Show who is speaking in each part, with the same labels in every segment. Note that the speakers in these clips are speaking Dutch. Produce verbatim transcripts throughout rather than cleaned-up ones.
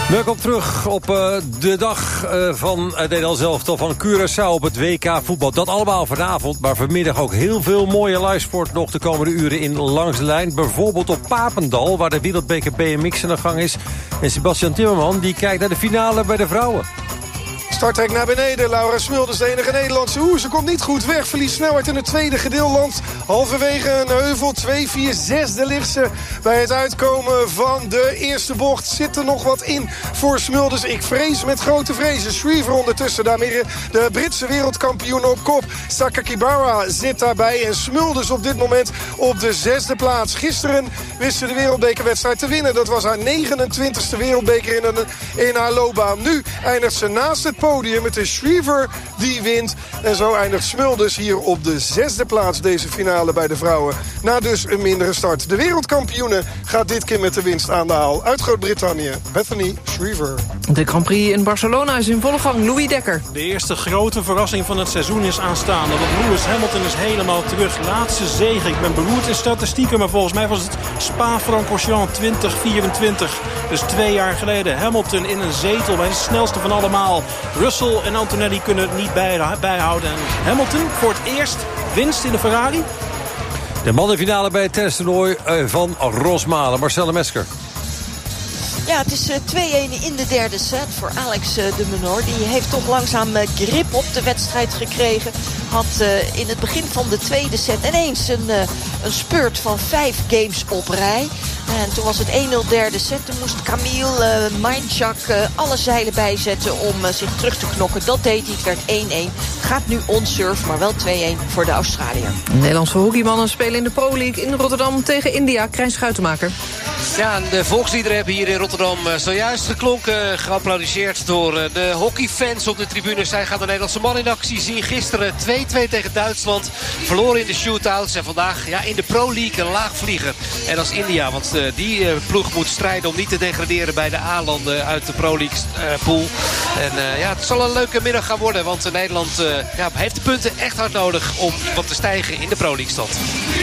Speaker 1: Welkom terug op uh, de dag uh, van het Nederlands elftal van Curaçao op het W K voetbal. Dat allemaal vanavond, maar vanmiddag ook heel veel mooie livesport nog de komende uren in Langs de Lijn. Bijvoorbeeld op Papendal, waar de wereldbeker B M X aan de gang is. En Sebastian Timmerman die kijkt naar de finale bij de vrouwen.
Speaker 2: Startrek naar beneden. Laura Smulders, de enige Nederlandse. Oeh, ze komt niet goed weg. Verliest snelheid in het tweede gedeelte. Halverwege een heuvel. twee, vier, zesde ligt ze bij het uitkomen van de eerste bocht. Zit er nog wat in voor Smulders? Ik vrees met grote vrezen. Shriver ondertussen. Daarmee de Britse wereldkampioen op kop. Sakakibara zit daarbij. En Smulders op dit moment op de zesde plaats. Gisteren wist ze de wereldbekerwedstrijd te winnen. Dat was haar negenentwintigste wereldbeker in, een, in haar loopbaan. Nu eindigt ze naast het podium. Het is Shriver die wint. En zo eindigt Smulders hier op de zesde plaats deze finale bij de vrouwen. Na dus een mindere start. De wereldkampioene gaat dit keer met de winst aan de haal. Uit Groot-Brittannië, Bethany Shriver.
Speaker 3: De Grand Prix in Barcelona is in volle gang. Louis Dekker.
Speaker 4: De eerste grote verrassing van het seizoen is aanstaande. Want Lewis Hamilton is helemaal terug. Laatste zege. Ik ben beroerd in statistieken. Maar volgens mij was het Spa-Francorchamps twintig vierentwintig. Dus twee jaar geleden. Hamilton in een zetel bij de snelste van allemaal. Russell en Antonelli kunnen het niet bijhouden. En Hamilton voor het eerst winst in de Ferrari.
Speaker 1: De mannenfinale bij het tennistoernooi van Rosmalen. Marcelle Mesker.
Speaker 5: Ja, het is twee-een in de derde set voor Alex de Minaur. Die heeft toch langzaam grip op de wedstrijd gekregen. Had uh, in het begin van de tweede set ineens een, uh, een spurt van vijf games op rij. En toen was het één nul derde set. Toen moest Camille, uh, Mindjak uh, alle zeilen bijzetten om uh, zich terug te knokken. Dat deed hij. Het werd één-een. Gaat nu on-serve, maar wel twee-een voor de Australiër.
Speaker 3: Nederlandse hockeymannen spelen in de Pro League in Rotterdam tegen India. Krijn Schuitenmaker.
Speaker 6: Ja, de volksliederen hebben hier in Rotterdam zojuist geklonken. Geapplaudiseerd door de hockeyfans op de tribunes. Zij gaan de Nederlandse man in actie zien. Gisteren twee-twee tegen Duitsland. Verloren in de shootouts. En vandaag ja, in de Pro League een laagvlieger. En als India, want uh, die uh, ploeg moet strijden om niet te degraderen bij de A-landen uit de Pro League uh, pool. En uh, ja, het zal een leuke middag gaan worden. Want uh, Nederland uh, ja, heeft de punten echt hard nodig om wat te stijgen in de Pro League stand.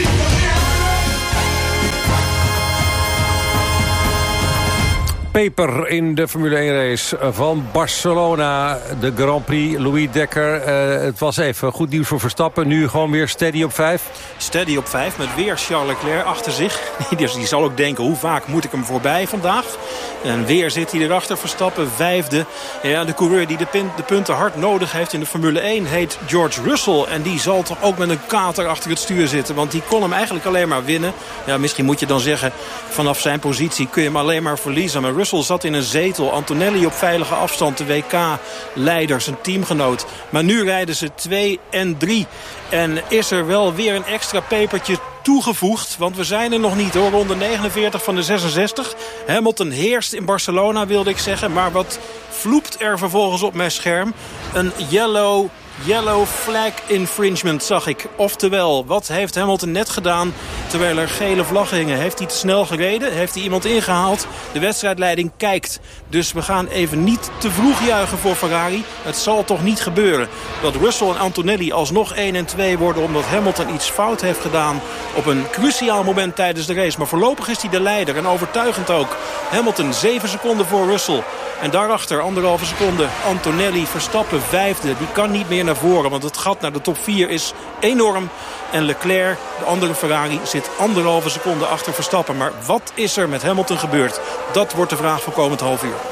Speaker 1: Peper in de Formule één race van Barcelona. De Grand Prix, Louis Dekker. Uh, het was even goed nieuws voor Verstappen. Nu gewoon weer steady op vijf.
Speaker 4: Steady op vijf met weer Charles Leclerc achter zich. Dus die zal ook denken, hoe vaak moet ik hem voorbij vandaag? En weer zit hij erachter, Verstappen, vijfde. Ja, de coureur die de, pin, de punten hard nodig heeft in de Formule één heet George Russell. En die zal toch ook met een kater achter het stuur zitten. Want die kon hem eigenlijk alleen maar winnen. Ja, misschien moet je dan zeggen, vanaf zijn positie kun je hem alleen maar verliezen. Maar Russell zat in een zetel. Antonelli op veilige afstand, de W K-leider, zijn teamgenoot. Maar nu rijden ze twee en drie. En is er wel weer een extra pepertje toegevoegd. Want we zijn er nog niet hoor. Ronde negenenveertig van de zesenzestig. Hamilton heerst in Barcelona, wilde ik zeggen. Maar wat vloept er vervolgens op mijn scherm? Een yellow... Yellow flag infringement zag ik. Oftewel, wat heeft Hamilton net gedaan terwijl er gele vlaggen hingen? Heeft hij te snel gereden? Heeft hij iemand ingehaald? De wedstrijdleiding kijkt. Dus we gaan even niet te vroeg juichen voor Ferrari. Het zal toch niet gebeuren dat Russell en Antonelli alsnog één en twee worden omdat Hamilton iets fout heeft gedaan op een cruciaal moment tijdens de race. Maar voorlopig is hij de leider en overtuigend ook. Hamilton zeven seconden voor Russell. En daarachter anderhalve seconde Antonelli. Verstappen vijfde. Die kan niet meer naar voren. Want het gat naar de top vier is enorm. En Leclerc, de andere Ferrari, zit anderhalve seconde achter Verstappen. Maar wat is er met Hamilton gebeurd? Dat wordt de vraag voor komend half uur.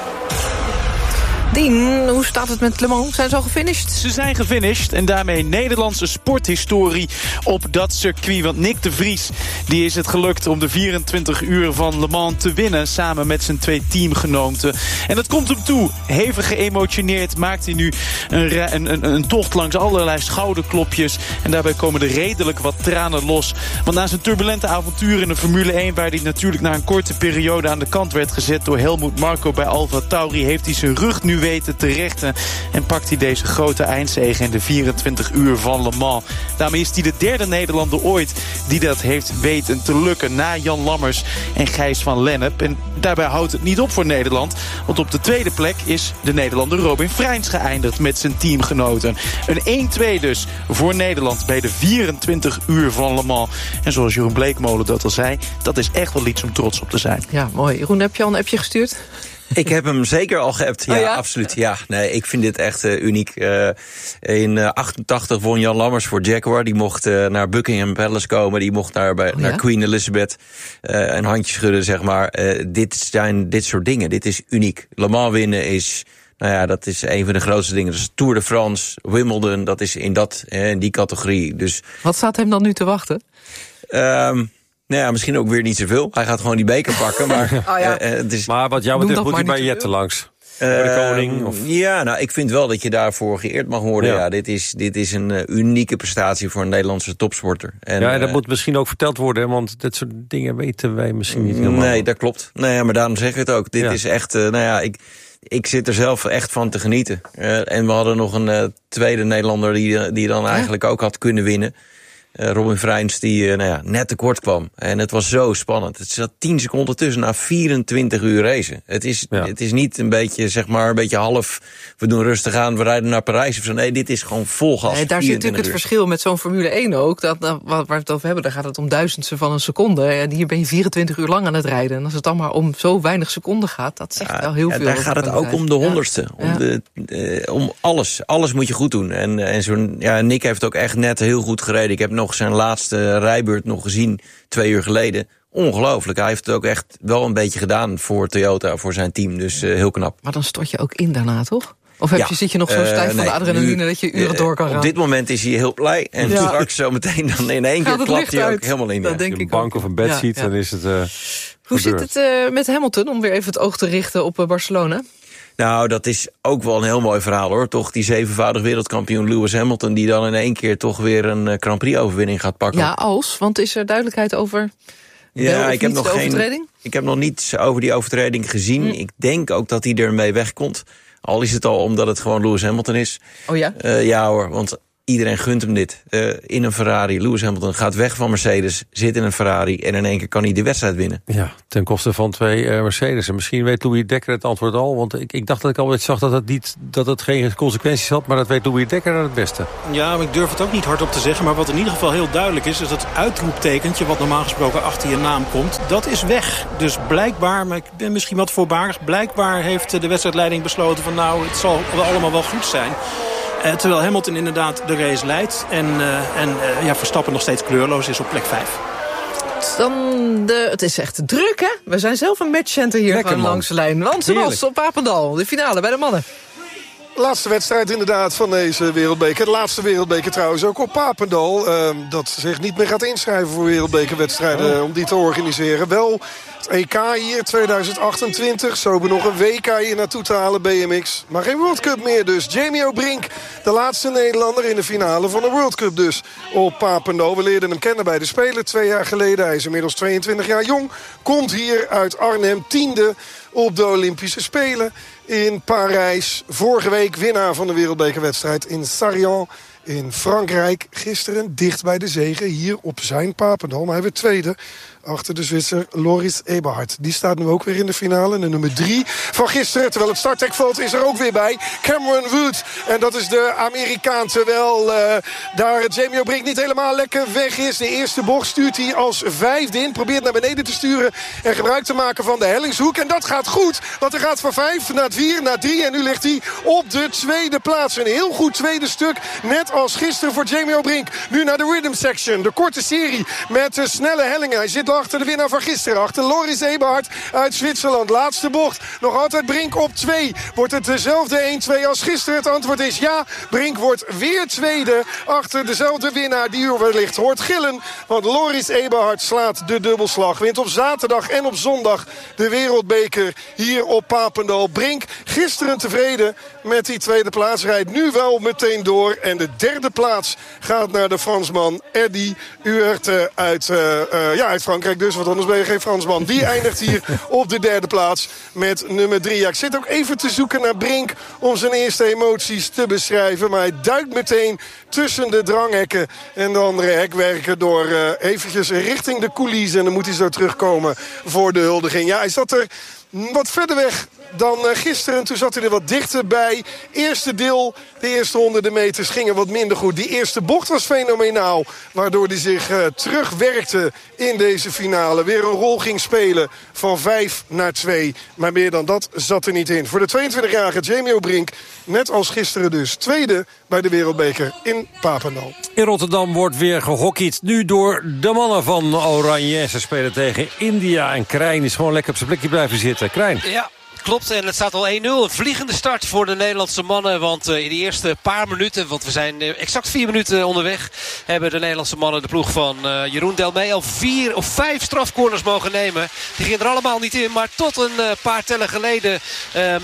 Speaker 3: Dien, hoe staat het met Le Mans? Zijn ze al gefinished?
Speaker 7: Ze zijn gefinished en daarmee Nederlandse sporthistorie op dat circuit. Want Nick de Vries, die is het gelukt om de vierentwintig uur van Le Mans te winnen. Samen met zijn twee teamgenoten. En dat komt hem toe. Hevig geëmotioneerd maakt hij nu een, een, een tocht langs allerlei schouderklopjes. En daarbij komen er redelijk wat tranen los. Want na zijn turbulente avontuur in de Formule één... waar hij natuurlijk na een korte periode aan de kant werd gezet door Helmut Marko bij AlphaTauri... heeft hij zijn rug nu weten te rechten en pakt hij deze grote eindzege in de vierentwintig uur van Le Mans. Daarmee is hij de derde Nederlander ooit die dat heeft weten te lukken na Jan Lammers en Gijs van Lennep. En daarbij houdt het niet op voor Nederland, want op de tweede plek is de Nederlander Robin Freins geëindigd met zijn teamgenoten. Een één-twee dus voor Nederland bij de vierentwintig uur van Le Mans. En zoals Jeroen Bleekmolen dat al zei, dat is echt wel iets om trots op te zijn.
Speaker 3: Ja, mooi. Jeroen, heb je al een appje gestuurd?
Speaker 8: Ik heb hem zeker al geappt, ja,
Speaker 3: oh ja?
Speaker 8: absoluut. Ja, nee, ik vind dit echt uh, uniek. Uh, in uh, achtentachtig won Jan Lammers voor Jaguar. Die mocht uh, naar Buckingham Palace komen. Die mocht naar, bij, oh, naar ja? Queen Elizabeth uh, een handje schudden, zeg maar. Uh, dit zijn dit soort dingen. Dit is uniek. Le Mans winnen is... Nou ja, dat is een van de grootste dingen. Dus Tour de France, Wimbledon, dat is in, dat, in die categorie. Dus,
Speaker 3: wat staat hem dan nu te wachten?
Speaker 8: Um, nou ja, misschien ook weer niet zoveel. Hij gaat gewoon die beker pakken. Maar,
Speaker 3: oh ja.
Speaker 8: uh, het is,
Speaker 1: maar wat jou betreft moet hij bij Jette langs. Uh, de koning? Of?
Speaker 8: Ja, nou, ik vind wel dat je daarvoor geëerd mag worden. Ja. Ja, dit is, dit is een uh, unieke prestatie voor een Nederlandse topsporter. En,
Speaker 1: ja, en dat
Speaker 8: uh,
Speaker 1: moet misschien ook verteld worden, hè, want dit soort dingen weten wij misschien niet helemaal.
Speaker 8: Nee, dat klopt. Nee, ja, maar daarom zeg ik het ook. Dit ja. is echt, uh, nou ja, ik... Ik zit er zelf echt van te genieten. Uh, en we hadden nog een uh, tweede Nederlander die, die dan eigenlijk ook had kunnen winnen. Uh, Robin Freins, die uh, nou ja, net tekort kwam. En het was zo spannend. Het zat tien seconden tussen na vierentwintig uur racen. Het is, ja. het is niet een beetje, zeg maar, een beetje half... we doen rustig aan, we rijden naar Parijs of zo. Nee, dit is gewoon vol gas. Nee,
Speaker 3: daar zit natuurlijk uur. Het verschil met zo'n Formule één ook. Dat, dat, waar we het over hebben, daar gaat het om duizendsten van een seconde. En hier ben je vierentwintig uur lang aan het rijden. En als het dan maar om zo weinig seconden gaat, dat zegt ja, wel heel
Speaker 8: ja,
Speaker 3: veel.
Speaker 8: Daar gaat het ook om de honderdste. Ja. Om, de, uh, om alles. Alles moet je goed doen. En, en zo'n, ja, Nick heeft ook echt net heel goed gereden. Ik heb nog zijn laatste rijbeurt nog gezien, twee uur geleden. Ongelooflijk. Hij heeft het ook echt wel een beetje gedaan voor Toyota, voor zijn team. Dus uh, heel knap.
Speaker 3: Maar dan stort je ook in daarna, toch? Of heb
Speaker 8: ja.
Speaker 3: je, zit je nog zo stijf uh, van nee, de adrenaline nu, dat je uren uh, door kan gaan?
Speaker 8: Op dit moment is hij heel blij. En ja. straks zo meteen dan in één keer klapt hij ook helemaal in.
Speaker 1: Dat
Speaker 8: ja.
Speaker 1: denk ik een bank ook. Of een bed ziet, ja, ja. dan is het uh,
Speaker 3: Hoe
Speaker 1: gebeurd.
Speaker 3: zit het uh, met Hamilton, om weer even het oog te richten op uh, Barcelona?
Speaker 8: Nou, dat is ook wel een heel mooi verhaal, hoor. Toch die zevenvoudig wereldkampioen Lewis Hamilton... die dan in één keer toch weer een uh, Grand Prix-overwinning gaat pakken.
Speaker 3: Ja, als? Want is er duidelijkheid over
Speaker 8: ja, ik heb
Speaker 3: nog
Speaker 8: geen
Speaker 3: overtreding?
Speaker 8: Ik heb nog niets over die overtreding gezien. Mm. Ik denk ook dat hij ermee wegkomt. Al is het al omdat het gewoon Lewis Hamilton is.
Speaker 3: Oh ja?
Speaker 8: Uh, ja hoor, want iedereen gunt hem dit. Uh, in een Ferrari. Lewis Hamilton gaat weg van Mercedes, zit in een Ferrari... en in één keer kan hij de wedstrijd winnen.
Speaker 1: Ja, ten koste van twee uh, Mercedes. En misschien weet Louis Dekker het antwoord al. Want ik, ik dacht dat ik alweer zag dat het, niet, dat het geen consequenties had... maar dat weet Louis Dekker het beste.
Speaker 4: Ja, maar ik durf het ook niet hardop te zeggen. Maar wat in ieder geval heel duidelijk is... is dat uitroeptekentje wat normaal gesproken achter je naam komt... dat is weg. Dus blijkbaar, maar ik ben misschien wat voorbarig... blijkbaar heeft de wedstrijdleiding besloten van... nou, het zal allemaal wel goed zijn... Uh, terwijl Hamilton inderdaad de race leidt. En, uh, en uh, ja, Verstappen nog steeds kleurloos is op plek vijf.
Speaker 3: Dan de, het is echt druk, hè? We zijn zelf een matchcenter hier van langs de lijn. Want ze was op Papendal, de finale bij de mannen.
Speaker 2: Laatste wedstrijd inderdaad van deze wereldbeker. De laatste wereldbeker trouwens ook op Papendal. Uh, dat zich niet meer gaat inschrijven voor wereldbekerwedstrijden oh. om die te organiseren. Wel het E K hier tweeduizend achtentwintig. Zo hebben we nog een W K hier naartoe te halen, B M X. Maar geen World Cup meer dus. Jamie O'Brink, de laatste Nederlander in de finale van de World Cup dus op Papendal. We leerden hem kennen bij de Spelen twee jaar geleden. Hij is inmiddels tweeëntwintig jaar jong. Komt hier uit Arnhem, tiende op de Olympische Spelen in Parijs. Vorige week winnaar van de wereldbekerwedstrijd in Sarrian in Frankrijk. Gisteren dicht bij de zege hier op zijn Papendal. Maar hij werd tweede achter de Zwitser Loris Eberhard. Die staat nu ook weer in de finale. De nummer drie van gisteren. Terwijl het starthekveld is er ook weer bij. Cameron Wood. En dat is de Amerikaan. Terwijl uh, daar Jamie O'Brink niet helemaal lekker weg is. De eerste bocht stuurt hij als vijfde in. Probeert naar beneden te sturen. En gebruik te maken van de hellingshoek. En dat gaat goed. Want hij gaat van vijf naar vier naar drie. En nu ligt hij op de tweede plaats. Een heel goed tweede stuk. Net als gisteren voor Jamie O'Brink. Nu naar de rhythm section. De korte serie met de snelle hellingen. Hij zit achter de winnaar van gisteren. Achter Loris Eberhard uit Zwitserland. Laatste bocht. Nog altijd Brink op twee. Wordt het dezelfde één twee als gisteren? Het antwoord is ja. Brink wordt weer tweede. Achter dezelfde winnaar die u wellicht hoort gillen. Want Loris Eberhard slaat de dubbelslag. Wint op zaterdag en op zondag de wereldbeker hier op Papendal. Brink gisteren tevreden met die tweede plaats. Rijdt nu wel meteen door. En de derde plaats gaat naar de Fransman Eddy Huerte uit, uh, uh, ja, uit Frankrijk dus. Want anders ben je geen Fransman. Die eindigt hier op de derde plaats met nummer drie. Ja, ik zit ook even te zoeken naar Brink om zijn eerste emoties te beschrijven. Maar hij duikt meteen tussen de dranghekken en de andere hekwerken door uh, eventjes richting de coulissen. En dan moet hij zo terugkomen voor de huldiging. Ja, hij zat er wat verder weg dan uh, gisteren. Toen zat hij er wat dichterbij. Eerste deel, de eerste honderden meters gingen wat minder goed. Die eerste bocht was fenomenaal. Waardoor hij zich uh, terugwerkte in deze finale. Weer een rol ging spelen van vijf naar twee. Maar meer dan dat zat er niet in. Voor de tweeëntwintigjarige Jamie O'Brink, net als gisteren dus, tweede bij de Wereldbeker in Papendal.
Speaker 1: In Rotterdam wordt weer gehockeyd. Nu door de mannen van Oranje. Ze spelen tegen India. En Krijn is gewoon lekker op zijn plekje blijven zitten. Krijn.
Speaker 6: Ja. Klopt, en het staat al één nul. Een vliegende start voor de Nederlandse mannen. Want uh, in de eerste paar minuten, want we zijn uh, exact vier minuten onderweg, hebben de Nederlandse mannen de ploeg van uh, Jeroen Delmee al vier of vijf strafcorners mogen nemen. Die gingen er allemaal niet in, maar tot een uh, paar tellen geleden Um,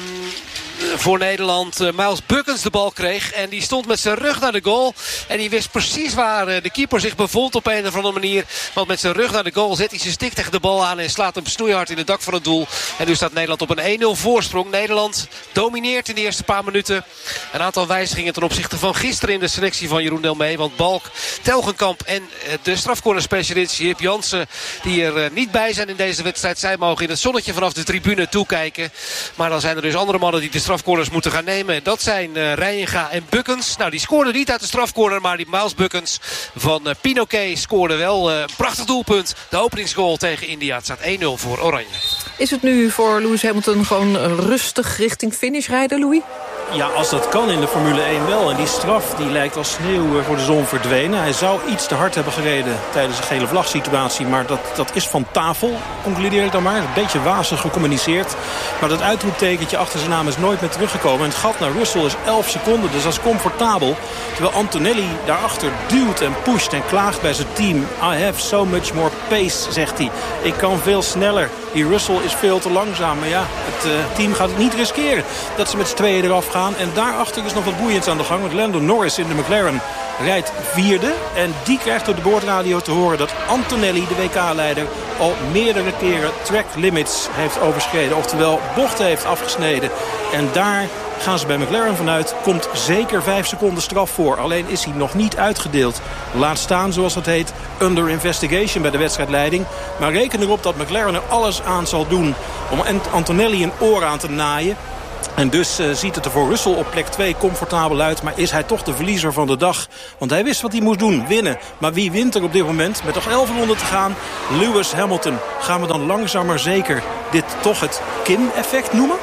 Speaker 6: voor Nederland uh, Miles Buckens de bal kreeg. En die stond met zijn rug naar de goal. En die wist precies waar uh, de keeper zich bevond op een of andere manier. Want met zijn rug naar de goal zet hij zijn stik tegen de bal aan en slaat hem snoeihard in het dak van het doel. En nu staat Nederland op een één nul voorsprong. Nederland domineert in de eerste paar minuten. Een aantal wijzigingen ten opzichte van gisteren in de selectie van Jeroen Delmee. Want Balk, Telgenkamp en uh, de strafcornerspecialist Jip Jansen, die er uh, niet bij zijn in deze wedstrijd. Zij mogen in het zonnetje vanaf de tribune toekijken. Maar dan zijn er dus andere mannen die de strafcorners moeten gaan nemen. Dat zijn uh, Rijenga en Buckens. Nou, die scoorden niet uit de strafcorner, maar die Miles Buckens van uh, Pinoquet scoorde wel uh, een prachtig doelpunt. De openingsgoal tegen India. Het staat één nul voor Oranje.
Speaker 3: Is het nu voor Lewis Hamilton gewoon rustig richting finish rijden, Louis?
Speaker 4: Ja, als dat kan in de Formule één wel. En die straf die lijkt als sneeuw voor de zon verdwenen. Hij zou iets te hard hebben gereden tijdens de gele vlag situatie. Maar dat, dat is van tafel, concludeer ik dan maar. Een beetje wazig gecommuniceerd. Maar dat uitroeptekentje achter zijn naam is nooit meer teruggekomen. En het gat naar Russell is elf seconden. Dus dat is comfortabel. Terwijl Antonelli daarachter duwt en pusht en klaagt bij zijn team. I have so much more pace, zegt hij. Ik kan veel sneller. Die Russell is veel te langzaam. Maar ja, het uh, team gaat het niet riskeren dat ze met z'n tweeën eraf gaan. En daarachter is nog wat boeiends aan de gang. Want Lando Norris in de McLaren rijdt vierde. En die krijgt door de boordradio te horen dat Antonelli, de W K-leider, al meerdere keren track limits heeft overschreden. Oftewel bochten heeft afgesneden. En daar gaan ze bij McLaren vanuit. Komt zeker vijf seconden straf voor. Alleen is hij nog niet uitgedeeld. Laat staan, zoals dat heet, under investigation bij de wedstrijdleiding. Maar reken erop dat McLaren er alles aan zal doen om Antonelli een oor aan te naaien. En dus uh, ziet het er voor Russell op plek twee comfortabel uit. Maar is hij toch de verliezer van de dag? Want hij wist wat hij moest doen, winnen. Maar wie wint er op dit moment? Met nog elf ronden te gaan. Lewis Hamilton. Gaan we dan langzaam maar zeker dit toch het Kim-effect noemen?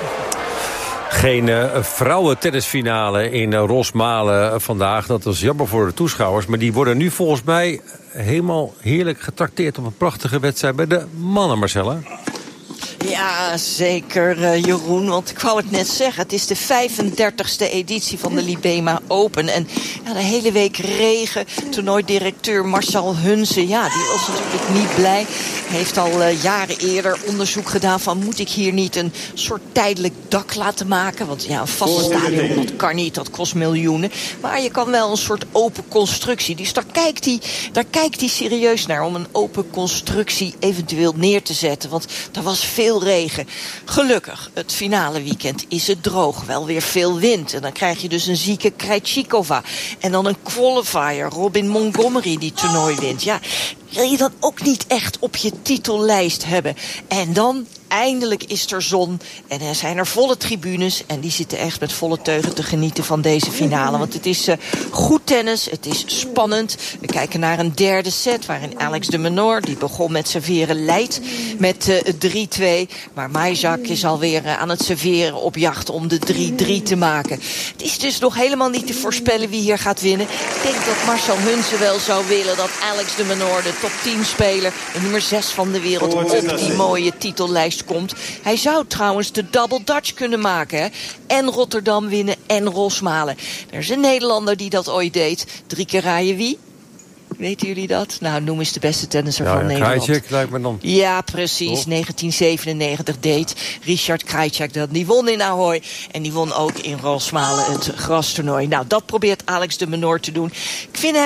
Speaker 1: Geen uh, vrouwentennisfinale in uh, Rosmalen vandaag. Dat was jammer voor de toeschouwers. Maar die worden nu volgens mij helemaal heerlijk getrakteerd op een prachtige wedstrijd bij de mannen, Marcella.
Speaker 5: Ja, zeker, uh, Jeroen. Want ik wou het net zeggen. Het is de vijfendertigste editie van de Libema Open. En ja, de hele week regen. Toernooidirecteur Marcel Hunze, ja, die was natuurlijk niet blij. Hij heeft al uh, jaren eerder onderzoek gedaan van, moet ik hier niet een soort tijdelijk dak laten maken? Want ja, een vast stadion, dat kan niet. Dat kost miljoenen. Maar je kan wel een soort open constructie. Dus daar kijkt hij, daar kijkt hij serieus naar om een open constructie eventueel neer te zetten. Want er was veel regen. Gelukkig, het finale weekend is het droog. Wel weer veel wind. En dan krijg je dus een zieke Krejcikova. En dan een qualifier, Robin Montgomery, die toernooi wint. Ja, wil je dan ook niet echt op je titellijst hebben. En dan, eindelijk is er zon. En er zijn er volle tribunes. En die zitten echt met volle teugen te genieten van deze finale. Want het is uh, goed tennis. Het is spannend. We kijken naar een derde set. Waarin Alex de Minaur, die begon met serveren, leidt met uh, drie twee. Maar Majak is alweer uh, aan het serveren op jacht om de drie drie te maken. Het is dus nog helemaal niet te voorspellen wie hier gaat winnen. Ik denk dat Marcel Hunze wel zou willen dat Alex de Minaur, de top tien speler, de nummer zes van de wereld, op die mooie titellijst komt. Hij zou trouwens de double Dutch kunnen maken. Hè? En Rotterdam winnen en Rosmalen. Er is een Nederlander die dat ooit deed. Drie keer raaien wie? Weten jullie dat? Nou, noem eens de beste tennisser ja, van ja, Nederland.
Speaker 1: Krajicek lijkt me dan.
Speaker 5: Ja, precies. Toch? negentien zevenennegentig deed Richard Krajicek dat. Die won in Ahoy. En die won ook in Rosmalen het grastoernooi. Nou, dat probeert Alex de Minaur te doen. Ik vind hem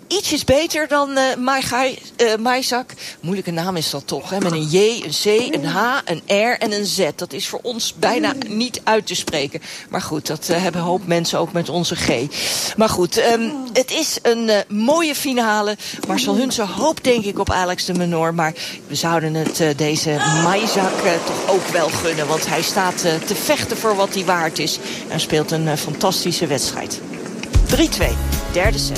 Speaker 5: ietsjes beter dan uh, Majzak. Uh, Moeilijke naam is dat toch, hè? Met een J, een C, een H, een R en een Z. Dat is voor ons bijna niet uit te spreken. Maar goed, dat uh, hebben een hoop mensen ook met onze G. Maar goed, um, het is een uh, mooie finale. Marcel Hunse hoopt denk ik op Alex de Minaur. Maar we zouden het uh, deze Majzak uh, toch ook wel gunnen. Want hij staat uh, te vechten voor wat hij waard is. En speelt een uh, fantastische wedstrijd. drie twee, derde set.